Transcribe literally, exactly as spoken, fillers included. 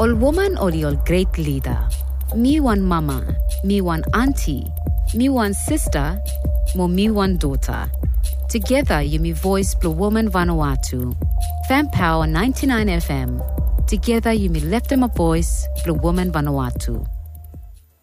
Ol woman ol ol great leader. Me one mama, me one auntie, me one sister, mo me one daughter. Together you me voice Blue Woman Vanuatu. Fan Power ninety-nine F M. Together you me left them a voice Blue Woman Vanuatu.